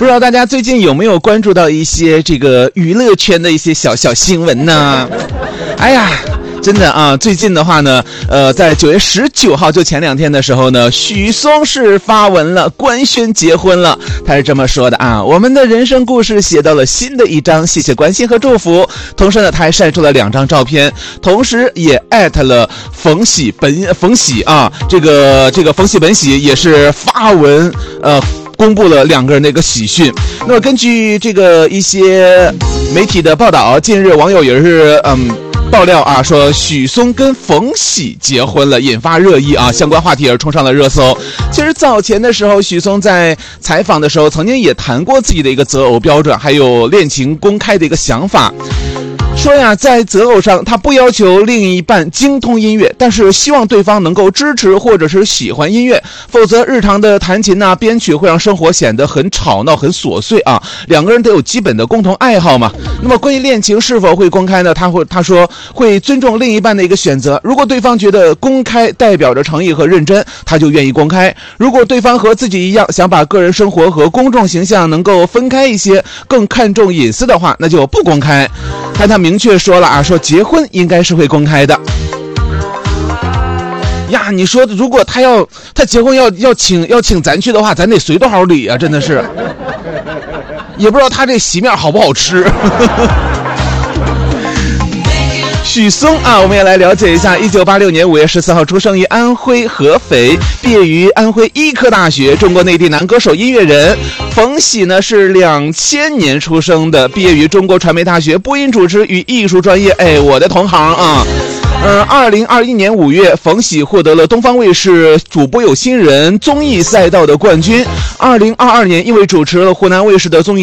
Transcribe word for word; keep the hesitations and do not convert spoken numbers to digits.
不知道大家最近有没有关注到一些这个娱乐圈的一些小小新闻呢？哎呀，真的啊，最近的话呢，呃，在九月十九号，就前两天的时候呢，许嵩是发文了，官宣结婚了。他是这么说的啊：我们的人生故事写到了新的一章，谢谢关心和祝福。同时呢，他还晒出了两张照片，同时也艾特了冯喜本冯喜啊，这个这个冯喜本喜也是发文呃。公布了两个人的一个喜讯。那么根据这个一些媒体的报道，近日网友也是嗯爆料啊，说许嵩跟冯喜结婚了，引发热议啊，相关话题也是冲上了热搜。其实早前的时候，许嵩在采访的时候曾经也谈过自己的一个择偶标准，还有恋情公开的一个想法。说呀，在择偶上，他不要求另一半精通音乐，但是希望对方能够支持或者是喜欢音乐，否则日常的弹琴呐、编曲会让生活显得很吵闹、很琐碎啊。两个人得有基本的共同爱好嘛。那么关于恋情是否会公开呢？他会他说会尊重另一半的一个选择，如果对方觉得公开代表着诚意和认真，他就愿意公开；如果对方和自己一样，想把个人生活和公众形象能够分开一些，更看重隐私的话，那就不公开。但他明确说了啊，说结婚应该是会公开的。呀，你说如果他要他结婚要要请要请咱去的话，咱得随多少礼啊？真的是，也不知道他这席面好不好吃。许嵩啊，我们也来了解一下。一九八六年五月十四号出生于安徽合肥，毕业于安徽医科大学，中国内地男歌手、音乐人。冯喜呢是两千年出生的，毕业于中国传媒大学播音主持与艺术专业。哎，我的同行啊。嗯，二零二一年五月，冯喜获得了东方卫视主播有新人综艺赛道的冠军。二零二二年，因为主持了湖南卫视的综艺